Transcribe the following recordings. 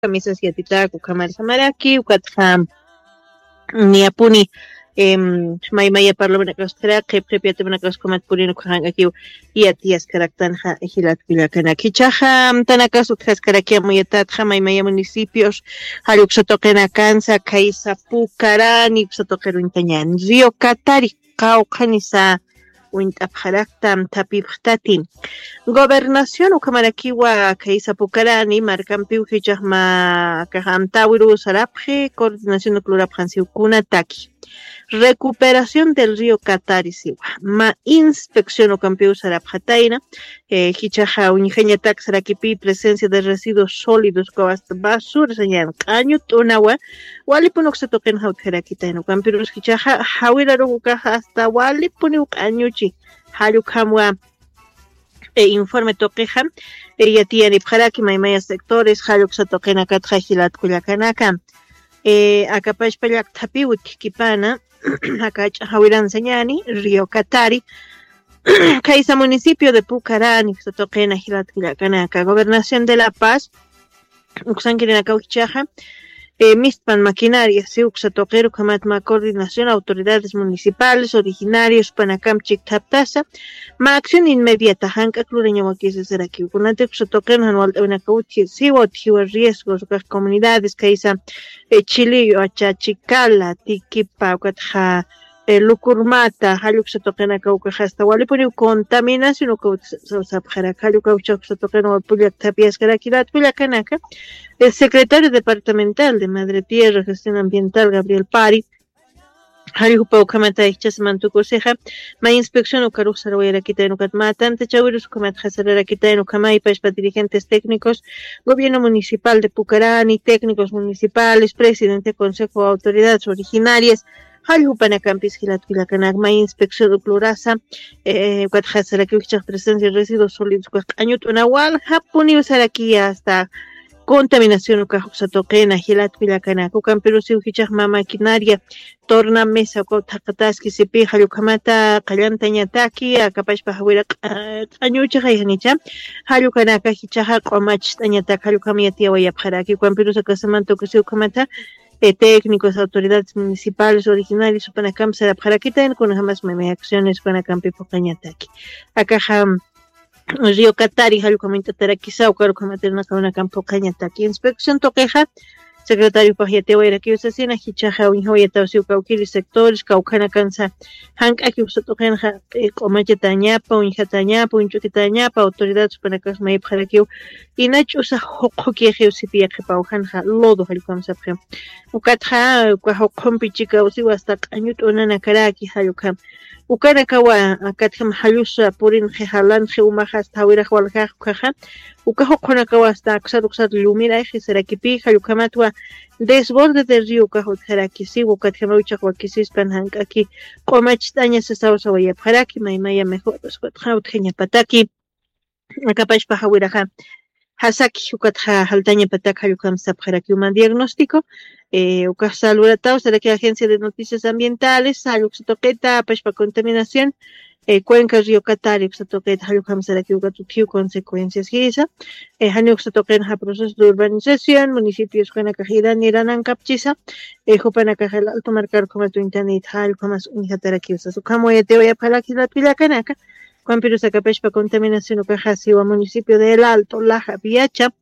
camisas yatitaku kamarsamaraki ukatja niapuni maymaya parlament akastra qepiata manakaskomat purino khan aquí yatias karaktanja ejilat vilakana kichaja tanakasu kaskaraki amuyatatja maymaya municipios haluksotoqena kansa kaisa pukarani sotoqero intañan Río Catari qawqanisa Uintapharaktam tapiphtati Gobernación ukamarakiwa kaisa pukarani markampiw hichaqma kahamtawiru sarapje coordinación nuclear phansiukuna recuperación del río Catari siwa ma inspección ukampiw sarapjataina hichaqa unigenia sarakipi presencia de residuos sólidos hasta basura señal caño tunawa walipun oxatoqen hautjerakitaino ukampiw hichaqa hawiraruqa hasta walipun uqañuchi halukhamwa informe toqueja ella tiene para que maymaya sectores haluk satoqena katja hilat kullakanaka akapash payak tapiwit kipana akach hawiran señani Río Catari kaisa municipio de Pucarani satoqena hilat kullakanaka gobernación de La Paz uksankirina kauchaja Mispan maquinaria, Siuxatoquero, Kamatma coordinación, autoridades municipales, originarios, Panacamchic Taptasa, ma acción inmediata, Hanka Clureño Maquise Seraki, Kunante Xatoquero, Anual de una Cauchi, Siwot, riesgos, las comunidades, Kaisa, Chilillo, Achachicala, Tiquipa, Catja, Lucurmata, Haluk Xatoquena Cauca, hasta Walipuri, contaminación, Saujara, Haluk Xatoqueno, Puliak Tapias, Caraquilat, Puliacanaka. El secretario departamental de Madre Tierra, Gestión Ambiental, Gabriel Pari, Harihupa Ukamata Ichasmantu Coseja, ma inspección Ukaru Sarawera Quitaino Catmatan, Techawirus Ukamat Hasarera Quitaino Kamay, para dirigentes técnicos, gobierno municipal de Pucarani, técnicos municipales, presidente, consejo, autoridades originarias, Harihupanakampis Gilatvilacanak, ma inspección Uclurasa, Cuatjasarakichas presencia de residuos sólidos, Añutunawal, Japuni Usaraki hasta contaminación ukajuxatoqena hilat vilakana kukampiru siuhichaqma maquinaria torna mesa kutaqataski sipi hallukamata qallantañataki akapashpa hawira q'añuchaq ayanicha hallukanaka hichaqa q'umachtañataka hallukamiyatiya wayapharaki kukampiru sakasamanto kusiukamata técnicos, autoridades municipales, originarios, Panacam, Sarapjarakita, con jamás me acciones Panacampi Pocañataki. Acá Río Catari, Halcomenta Taraquisa, o Carucamaterna Cabana Campo Cañataki. Inspección Toqueja, secretario Pajiateo Iraquio Sasina, Hichaja, Winhoyata, Siucaukiri, sectores, Caucana Cansa, Hank Akiusa Toquenja, Comachetañapa, Winjatañapa, Winchukitañapa, autoridades Panacas Maip Jaraquio, y Nachusa Hokiegio Sipia Pauhanja, Lodo Halcomsapre. Ukatja, Cuajocompichica, Usiwasta, Cañut, Onana Karaki, Halukam. Ukanakawa akatkam halusa purin jehalan jeumajas tawira walja kaja ukajo konakawa hasta xaruxat lumira jeserakipi halukamatwa desborde del río kajo jerakisi ukatkam uchawa kisispan hankaki qomachtaña sesawsa waya paraki maymaya mejor skotjaut genya pataki akapash pahawiraja hasaki ukatja haltaña pataka halukam sapjaraki un diagnóstico Ucasalurataw, será que Agencia de Noticias Ambientales, Saluxatoqueta, Pashpa Contaminación, Cuenca Río Catari, Uxatoqueta, Halukam, será que Ucatutiu, consecuencias Giza, Hanuxatoquenja, proceso de urbanización, municipios Cuenacajida, Niranan Capchiza, Jopanacajal, Alto Marcar, como tu internet, Halukamas, Unijatarakiu, Sasucamo, y te voy a Palaki, la Pilacanaca, Cuampirusa Capeshpa Contaminación, Ucajasiwa, municipio de El Alto, Laja, Viacha,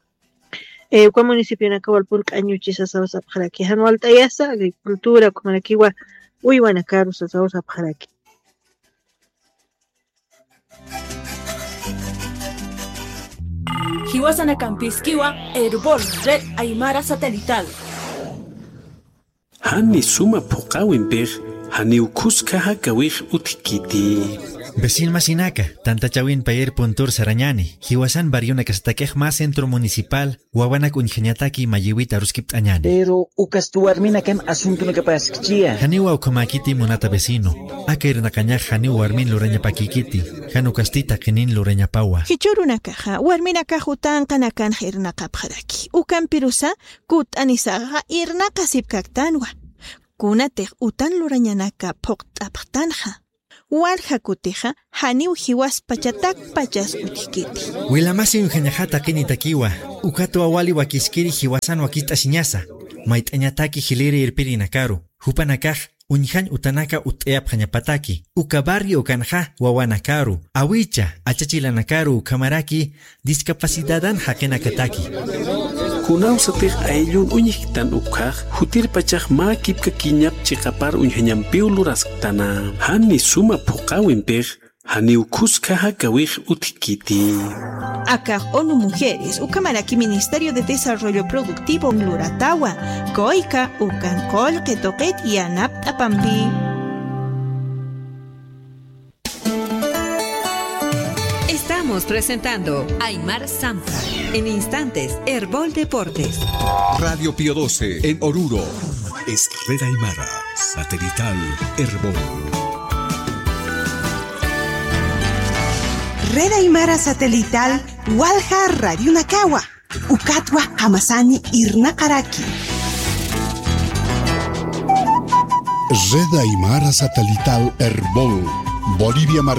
Cuál municipio en Acapulco añuchis asados apjaraki anual tayasa agricultura como aquí wa uy buena caros asados apjaraki Hiwasana Campisquiwa Herbol Red Aymara Satelital Hani suma pokawin pej hani ukuska hakawij utkiti Vecin Masinaka, tanta chawin payer puntur sarañani, hiwasan bariona kastakej más centro municipal, wawanak unjeniataki mayiwita ruskip añani. Pero ukastuarmina kan asunto no kapaskchia. Haniwa ukamakiti monata vecino, aker nakanyaj haniwa armin lureña pakikiti, hanukastita kenin lureña pawa. Hichuruna kaja, warmina kajutan kanakan hirna kapjaraki, ukan pirusa kut anisaga irna kasip kaktanwa. Kunatej utan lureñanaka pokt aptanja. walha kutija haniw hiwas pachatak pachas utikiti. Wilamasi unjañajata kini takiwa, ukato awali wakiskiri hiwasan wakita siñasa, maitañataki hiliri irpiri nakaru, hupanakaj unjan utanaka uteap jañapataki, ukabarri ukanja wawanakaru, awicha achachilanakaru kamaraki, discapacitadan jakenakataki. Kunawsatej ayllun uñikitan ukaj, hutir pachaj ma kipka kiñap chikapar unjañampiu luraskatana, hani suma puqawinpej, hani ukuskaja kawij utikiti. Acá ONU Mujeres, Ucamaraki Ministerio de Desarrollo Productivo Luratawa, Coica, Ucancol, Quetoquet y Anap Apampi. Estamos presentando Aymar Zampa. En instantes, Herbol Deportes. Radio Pío 12 en Oruro. Es Red Aymara, satelital Herbol. Red Aymara satelital Walha Radio Nakawa, Ukatwa Hamasani Irnakaraki. Red Aymara satelital Herbol, Bolivia